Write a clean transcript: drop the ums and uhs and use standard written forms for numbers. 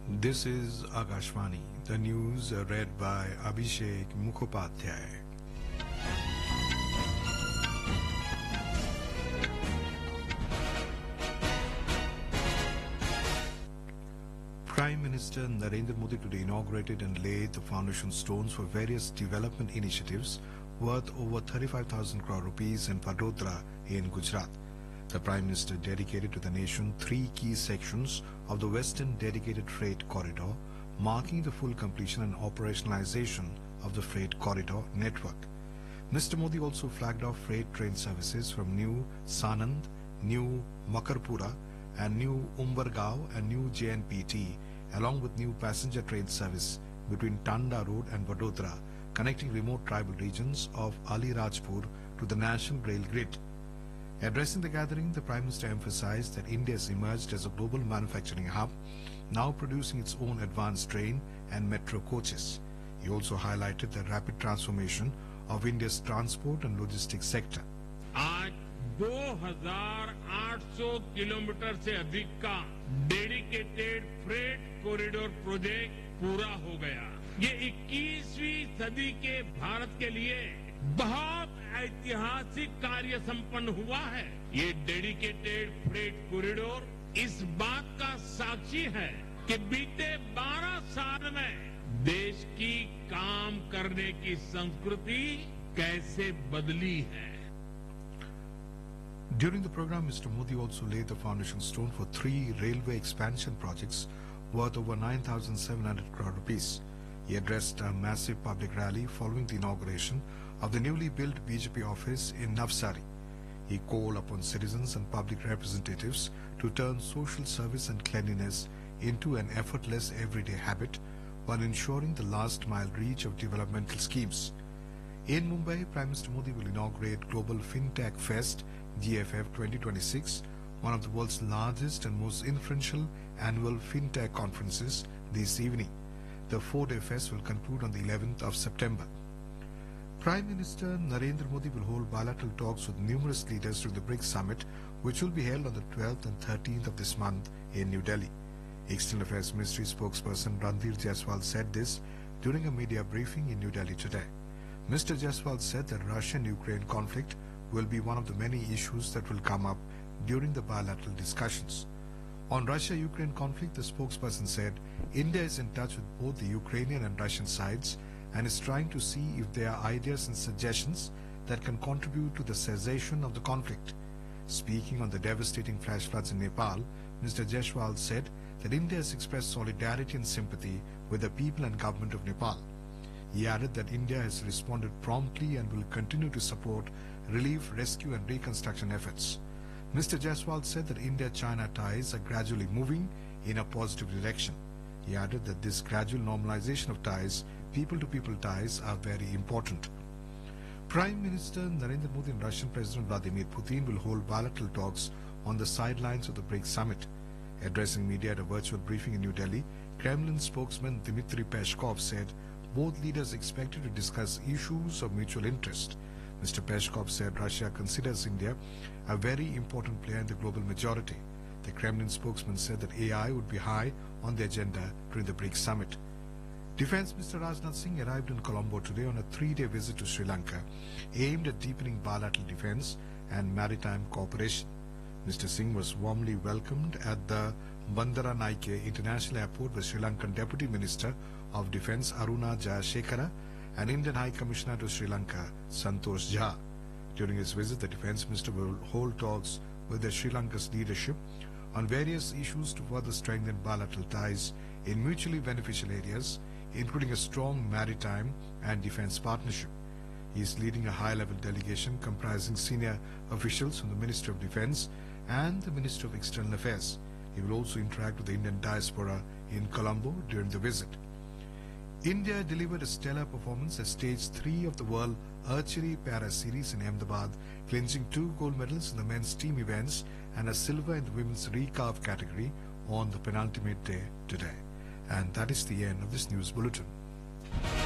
This is Akashvani. The news read by Abhishek Mukhopadhyay. Prime Minister Narendra Modi today inaugurated and laid the foundation stones for various development initiatives worth over 35,000 crore rupees in Vadodara in Gujarat. The Prime Minister dedicated to the nation 3 key sections of the Western Dedicated Freight Corridor, marking the full completion and operationalization of the freight corridor network. Mr. Modi also flagged off freight train services from New Sanand, New Makarpura and New Umbergaon and New JNPT, along with new passenger train service between Tanda Road and Vadodara, connecting remote tribal regions of Ali Rajpur to the national rail grid. Addressing the gathering, the Prime Minister emphasized that India has emerged as a global manufacturing hub, now producing its own advanced train and metro coaches. He also highlighted the rapid transformation of India's transport and logistics sector. आज 2,800 kilometre से अधिक का dedicated freight corridor project पूरा हो गया। ये 21वीं सदी के भारत के लिए बहुत ऐतिहासिक कार्य संपन्न हुआ है। ये डेडिकेटेड फ्रेट कॉरिडोर इस बात का साक्षी है कि बीते 12 साल में देश की काम करने की संस्कृति कैसे बदली है। During the program, Mr. Modi also laid the foundation stone for 3 railway expansion projects worth over 9,700 crore rupees. He addressed a massive public rally following the inauguration of the newly built BJP office in Navsari. He called upon citizens and public representatives to turn social service and cleanliness into an effortless everyday habit while ensuring the last mile reach of developmental schemes. In Mumbai, Prime Minister Modi will inaugurate Global FinTech Fest GFF 2026, one of the world's largest and most influential annual FinTech conferences this evening. The 4-day fest will conclude on the 11th of September. Prime Minister Narendra Modi will hold bilateral talks with numerous leaders during the BRICS summit, which will be held on the 12th and 13th of this month in New Delhi. External Affairs Ministry spokesperson Randhir Jaiswal said this during a media briefing in New Delhi today. Mr. Jaiswal said that Russian-Ukraine conflict will be one of the many issues that will come up during the bilateral discussions. On Russia-Ukraine conflict, the spokesperson said India is in touch with both the Ukrainian and Russian sides and is trying to see if there are ideas and suggestions that can contribute to the cessation of the conflict. Speaking on the devastating flash floods in Nepal, Mr. Jaiswal said that India has expressed solidarity and sympathy with the people and government of Nepal. He added that India has responded promptly and will continue to support relief, rescue and reconstruction efforts. Mr. Jaiswal said that India-China ties are gradually moving in a positive direction. He added that this gradual normalization of ties, people-to-people ties, are very important. Prime Minister Narendra Modi and Russian President Vladimir Putin will hold bilateral talks on the sidelines of the BRICS summit. Addressing media at a virtual briefing in New Delhi, Kremlin spokesman Dmitry Peskov said both leaders expected to discuss issues of mutual interest. Mr. Peskov said Russia considers India a very important player in the global majority. The Kremlin spokesman said that AI would be high on the agenda during the BRICS summit. Defence Minister Rajnath Singh arrived in Colombo today on a 3-day visit to Sri Lanka, aimed at deepening bilateral defence and maritime cooperation. Mr. Singh was warmly welcomed at the Bandaranaike International Airport with Sri Lankan Deputy Minister of Defence Aruna Jayasekara and Indian High Commissioner to Sri Lanka, Santosh Jha. During his visit, the Defence Minister will hold talks with the Sri Lanka's leadership on various issues to further strengthen bilateral ties in mutually beneficial areas, including a strong maritime and defence partnership. He is leading a high-level delegation comprising senior officials from the Ministry of Defence and the Ministry of External Affairs. He will also interact with the Indian diaspora in Colombo during the visit. India delivered a stellar performance at Stage 3 of the World Archery Para Series in Ahmedabad, clinching 2 gold medals in the men's team events and a silver in the women's recurve category on the penultimate day today. And that is the end of this news bulletin.